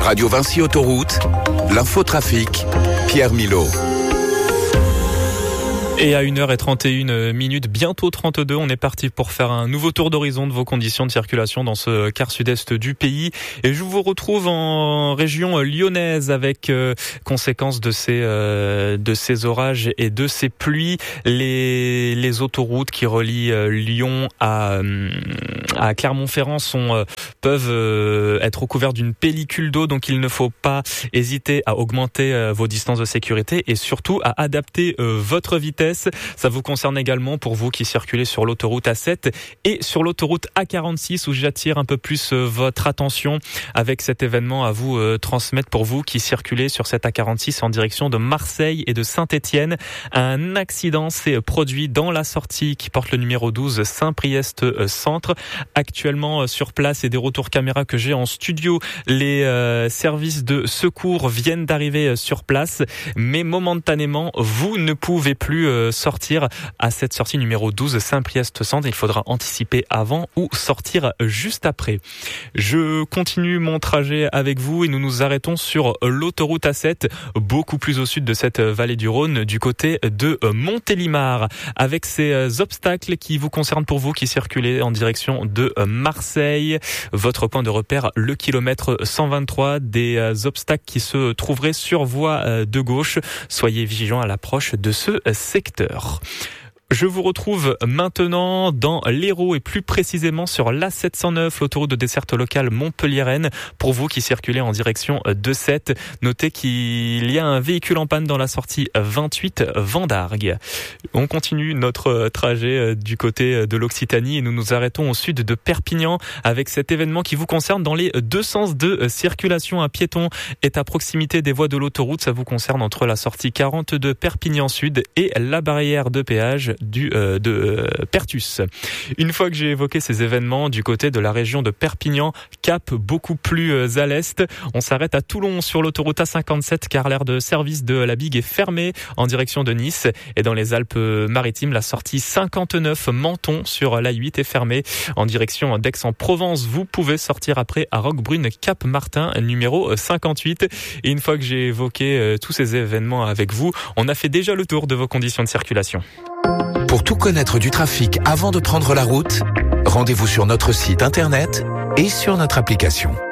Radio Vinci Autoroute, l'infotrafic, Pierre Milot. Et à 1h31, bientôt 32, on est parti pour faire un nouveau tour d'horizon de vos conditions de circulation dans ce quart sud-est du pays. Et je vous retrouve en région lyonnaise avec conséquence de ces orages et de ces pluies. Les autoroutes qui relient Lyon à Clermont-Ferrand peuvent être recouvertes d'une pellicule d'eau, donc il ne faut pas hésiter à augmenter vos distances de sécurité et surtout à adapter votre vitesse. Ça vous concerne également pour vous qui circulez sur l'autoroute A7 et sur l'autoroute A46 où j'attire un peu plus votre attention avec cet événement à vous transmettre pour vous qui circulez sur cette A46 en direction de Marseille et de Saint-Étienne. Un accident s'est produit dans la sortie qui porte le numéro 12 Saint-Priest Centre. Actuellement sur place et des retours caméra que j'ai en studio, les services de secours viennent d'arriver sur place, mais momentanément vous ne pouvez plus sortir à cette sortie numéro 12 Saint-Priest Centre. Il faudra anticiper avant ou sortir juste après. Je continue mon trajet avec vous et nous nous arrêtons sur l'autoroute A7, beaucoup plus au sud de cette vallée du Rhône, du côté de Montélimar, avec ces obstacles qui vous concernent pour vous qui circulez en direction de Marseille. Votre point de repère, le kilomètre 123, des obstacles qui se trouveraient sur voie de gauche. Soyez vigilants à l'approche de ce secteur. Je vous retrouve maintenant dans l'Hérault et plus précisément sur l'A709, l'autoroute de desserte locale Montpellier-Rennes. Pour vous qui circulez en direction de Sète, notez qu'il y a un véhicule en panne dans la sortie 28 Vendargues. On continue notre trajet du côté de l'Occitanie et nous nous arrêtons au sud de Perpignan avec cet événement qui vous concerne dans les deux sens de circulation. Un piéton est à proximité des voies de l'autoroute. Ça vous concerne entre la sortie 42 Perpignan Sud et la barrière de péage de Pertus. Une fois que j'ai évoqué ces événements du côté de la région de Perpignan, cap beaucoup plus à l'est, on s'arrête à Toulon sur l'autoroute A57 car l'aire de service de la Bigue est fermée en direction de Nice. Et dans les Alpes-Maritimes, la sortie 59 Menton sur l'A8 est fermée en direction d'Aix-en-Provence. Vous pouvez sortir après à Roquebrune Cap Martin numéro 58. Et une fois que j'ai évoqué tous ces événements avec vous, on a fait déjà le tour de vos conditions de circulation. Pour tout connaître du trafic avant de prendre la route, rendez-vous sur notre site internet et sur notre application.